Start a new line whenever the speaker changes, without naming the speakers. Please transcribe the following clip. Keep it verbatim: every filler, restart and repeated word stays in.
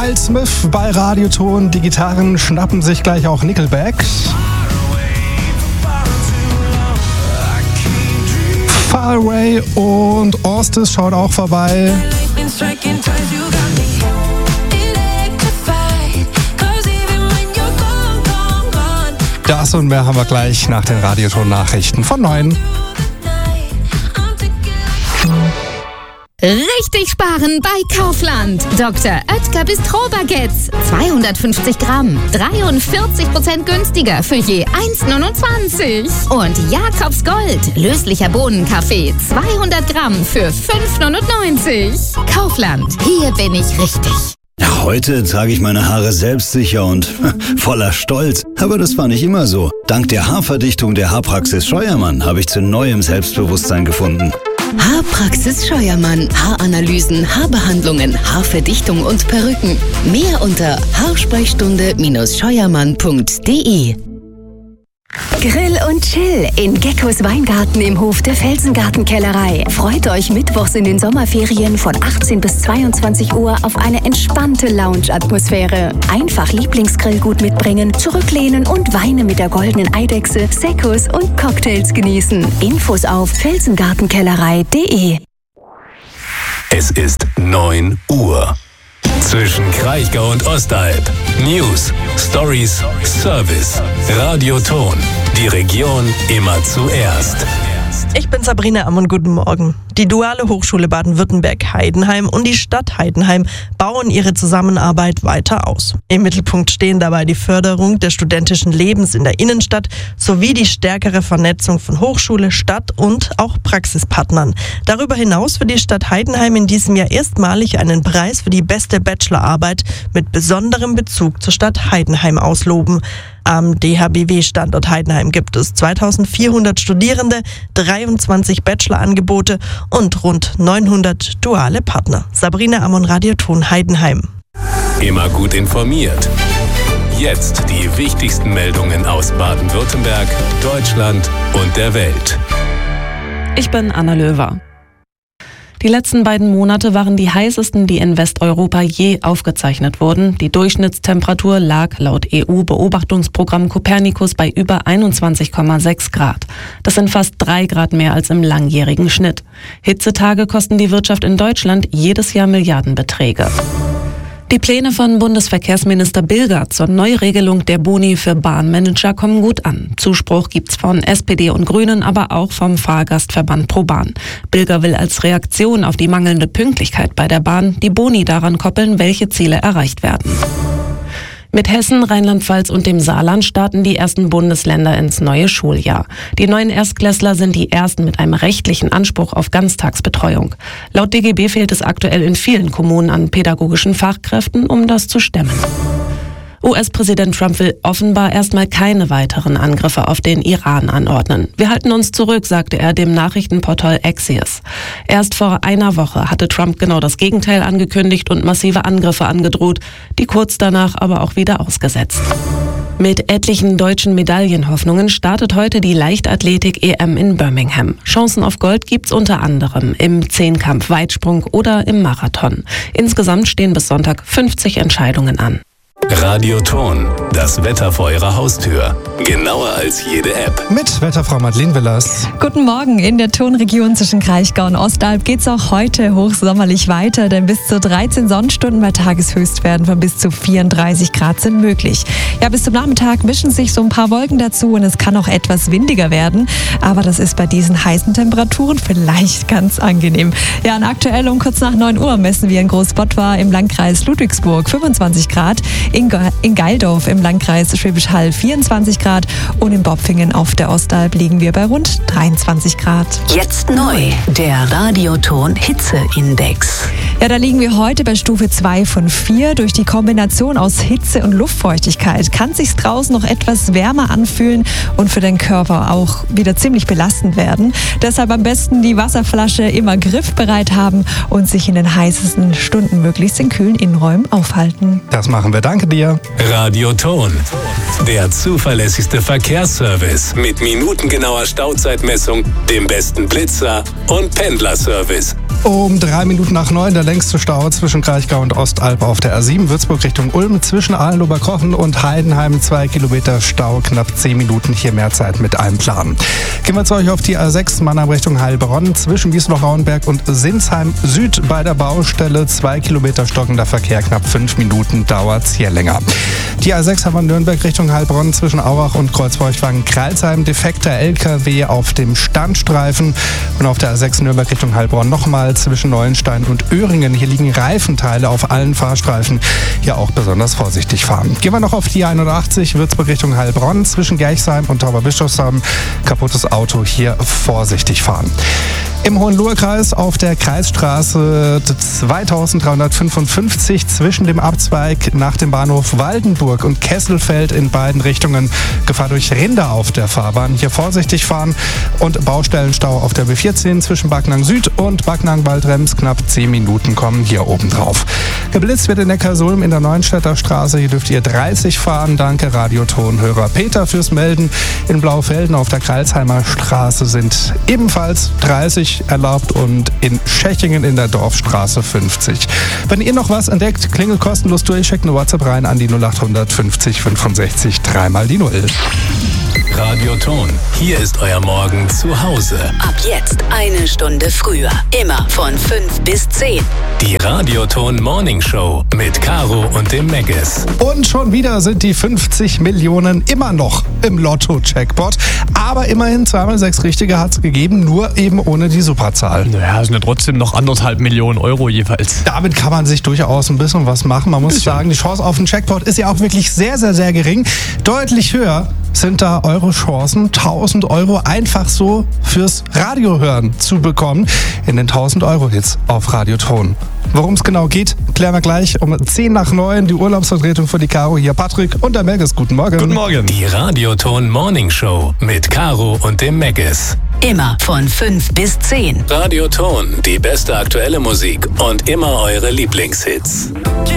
Miles Smith bei Radioton. Die Gitarren schnappen sich gleich auch Nickelback. Far Away und Orsted schaut auch vorbei. Das und mehr haben wir gleich nach den Radioton-Nachrichten von neun.
Richtig sparen bei Kaufland. Doktor Oetker Bistro-Baguettes. zweihundertfünfzig Gramm. dreiundvierzig Prozent günstiger für je eins Komma neunundzwanzig. Und Jakobs Gold. Löslicher Bohnenkaffee. zweihundert Gramm für fünf Komma neunundneunzig. Kaufland. Hier bin ich richtig.
Heute trage ich meine Haare selbstsicher und voller Stolz. Aber das war nicht immer so. Dank der Haarverdichtung der Haarpraxis Scheuermann habe ich zu neuem Selbstbewusstsein gefunden.
Haarpraxis Scheuermann. Haaranalysen, Haarbehandlungen, Haarverdichtung und Perücken. Mehr unter haarsprechstunde scheuermann punkt de.
Grill und Chill in Geckos Weingarten im Hof der Felsengartenkellerei. Freut euch mittwochs in den Sommerferien von achtzehn bis zweiundzwanzig Uhr auf eine entspannte Lounge-Atmosphäre. Einfach Lieblingsgrillgut mitbringen, zurücklehnen und Weine mit der goldenen Eidechse, Seccos und Cocktails genießen. Infos auf felsengartenkellerei punkt de.
Es ist neun Uhr. Zwischen Kraichgau und Ostalb. News, Stories, Service. Radioton. Die Region immer zuerst.
Ich bin Sabrina Ammon, guten Morgen. Die Duale Hochschule Baden-Württemberg-Heidenheim und die Stadt Heidenheim bauen ihre Zusammenarbeit weiter aus. Im Mittelpunkt stehen dabei die Förderung des studentischen Lebens in der Innenstadt sowie die stärkere Vernetzung von Hochschule, Stadt und auch Praxispartnern. Darüber hinaus wird die Stadt Heidenheim in diesem Jahr erstmalig einen Preis für die beste Bachelorarbeit mit besonderem Bezug zur Stadt Heidenheim ausloben. Am D H B W-Standort Heidenheim gibt es zweitausendvierhundert Studierende, dreiundzwanzig Bachelorangebote und rund neunhundert duale Partner. Sabrina Ammon, Radioton Heidenheim.
Immer gut informiert. Jetzt die wichtigsten Meldungen aus Baden-Württemberg, Deutschland und der Welt.
Ich bin Anna Löwer. Die letzten beiden Monate waren die heißesten, die in Westeuropa je aufgezeichnet wurden. Die Durchschnittstemperatur lag laut E U-Beobachtungsprogramm Copernicus bei über einundzwanzig Komma sechs Grad. Das sind fast drei Grad mehr als im langjährigen Schnitt. Hitzetage kosten die Wirtschaft in Deutschland jedes Jahr Milliardenbeträge. Die Pläne von Bundesverkehrsminister Bilger zur Neuregelung der Boni für Bahnmanager kommen gut an. Zuspruch gibt's von S P D und Grünen, aber auch vom Fahrgastverband ProBahn. Bilger will als Reaktion auf die mangelnde Pünktlichkeit bei der Bahn die Boni daran koppeln, welche Ziele erreicht werden. Mit Hessen, Rheinland-Pfalz und dem Saarland starten die ersten Bundesländer ins neue Schuljahr. Die neuen Erstklässler sind die ersten mit einem rechtlichen Anspruch auf Ganztagsbetreuung. Laut D G B fehlt es aktuell in vielen Kommunen an pädagogischen Fachkräften, um das zu stemmen. U S-Präsident Trump will offenbar erstmal keine weiteren Angriffe auf den Iran anordnen. Wir halten uns zurück, sagte er dem Nachrichtenportal Axios. Erst vor einer Woche hatte Trump genau das Gegenteil angekündigt und massive Angriffe angedroht, die kurz danach aber auch wieder ausgesetzt. Mit etlichen deutschen Medaillenhoffnungen startet heute die Leichtathletik-E M in Birmingham. Chancen auf Gold gibt's unter anderem im Zehnkampf, Weitsprung oder im Marathon. Insgesamt stehen bis Sonntag fünfzig Entscheidungen an.
Radioton, das Wetter vor Ihrer Haustür. Genauer als jede App.
Mit Wetterfrau Madeleine Willers.
Guten Morgen. In der Tonregion zwischen Kraichgau und Ostalb geht's auch heute hochsommerlich weiter, denn bis zu dreizehn Sonnenstunden bei Tageshöchstwerten von bis zu vierunddreißig Grad sind möglich. Ja, bis zum Nachmittag mischen sich so ein paar Wolken dazu und es kann auch etwas windiger werden, aber das ist bei diesen heißen Temperaturen vielleicht ganz angenehm. Ja, und aktuell um kurz nach neun Uhr messen wir in Großbottwar im Landkreis Ludwigsburg fünfundzwanzig Grad, in, Ge- in Geildorf im Landkreis Schwäbisch Hall vierundzwanzig Grad und in Bopfingen auf der Ostalb liegen wir bei rund dreiundzwanzig Grad.
Jetzt neu, der Radioton Hitzeindex.
Ja, da liegen wir heute bei Stufe zwei von vier. Durch die Kombination aus Hitze und Luftfeuchtigkeit kann es sich draußen noch etwas wärmer anfühlen und für den Körper auch wieder ziemlich belastend werden. Deshalb am besten die Wasserflasche immer griffbereit haben und sich in den heißesten Stunden möglichst in kühlen Innenräumen aufhalten.
Das machen wir. Danke dir.
Radioton, der zuverlässigste Verkehrsservice mit minutengenauer Stauzeitmessung, dem besten Blitzer und Pendlerservice.
Um drei Minuten nach neun der längste Stau zwischen Kraichgau und Ostalb auf der A sieben, Würzburg Richtung Ulm, zwischen Ahlen-Oberkochen und Heidenheim zwei Kilometer Stau, knapp zehn Minuten, hier mehr Zeit mit einem Plan. Gehen wir zu euch auf die A sechs, Mannheim Richtung Heilbronn, zwischen Wiesloch-Rauenberg und Sinsheim Süd bei der Baustelle, zwei Kilometer stockender Verkehr, knapp fünf Minuten dauert's hier länger. Die A sechs haben wir Nürnberg Richtung Heilbronn, zwischen Aurach und Kreuzfeuchtwagen-Kralsheim, defekter L K W auf dem Standstreifen, und auf der A sechs Nürnberg Richtung Heilbronn nochmal zwischen Neuenstein und Öhringen. Hier liegen Reifenteile auf allen Fahrstreifen. Hier auch besonders vorsichtig fahren. Gehen wir noch auf die einundachtzig, Würzburg Richtung Heilbronn, zwischen Gerchsheim und Tauberbischofsheim. Kaputtes Auto, hier vorsichtig fahren. Im Hohenlohe-Kreis auf der Kreisstraße zweitausenddreihundertfünfundfünfzig zwischen dem Abzweig nach dem Bahnhof Waldenburg und Kesselfeld in beiden Richtungen. Gefahr durch Rinder auf der Fahrbahn. Hier vorsichtig fahren, und Baustellenstau auf der B vierzehn zwischen Backnang Süd und Backnang-Waldrems. Knapp zehn Minuten kommen hier oben drauf. Geblitzt wird in Neckarsulm in der Neuenstädter Straße. Hier dürft ihr dreißig fahren. Danke Radiotonhörer Peter fürs Melden. In Blaufelden auf der Kralsheimer Straße sind ebenfalls dreißig erlaubt und in Schächingen in der Dorfstraße fünfzig. Wenn ihr noch was entdeckt, klingelt kostenlos durch, schickt eine WhatsApp rein an die null acht fünfzig fünfundsechzig dreimal die Null.
Radioton, hier ist euer Morgen zu Hause.
Ab jetzt eine Stunde früher. Immer von fünf bis zehn.
Die Radioton Morning Show mit Caro und dem Megas.
Und schon wieder sind die fünfzig Millionen immer noch im Lotto-Jackpot. Aber immerhin zweimal sechs Richtige hat es gegeben, nur eben ohne die Superzahl.
Naja, es sind ja trotzdem noch anderthalb Millionen Euro jeweils.
Damit kann man sich durchaus ein bisschen was machen. Man muss sagen, die Chance auf den Jackpot ist ja auch wirklich sehr, sehr, sehr gering. Deutlich höher sind da eure Chancen, tausend Euro einfach so fürs Radiohören zu bekommen in den tausend Euro Hits auf Radioton. Worum es genau geht, klären wir gleich um zehn nach neun. Die Urlaubsvertretung für die Caro, hier Patrick und der Megas. Guten Morgen.
Guten Morgen.
Die Radioton Morning Show mit Caro und dem Megas.
Immer von fünf bis zehn.
Radioton, die beste aktuelle Musik und immer eure Lieblingshits.